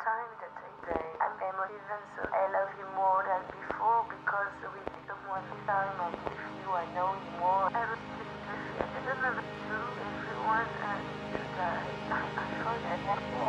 time that I say I'm emotive and so I love you more than before because we took more time and with you I know you more. I was just I don't know what to do. Everyone and I forget.